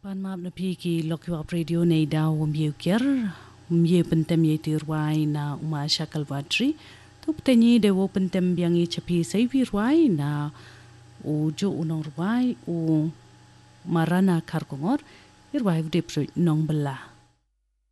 Pan maaf na piki lokiwap radio na idaw umyukir, pentem ye tirway na umasya kalvatri, tuptanyi dewo pentem biang i chapi say virway na ujo unong rway u marana karkongor, irway vdipso nong bala.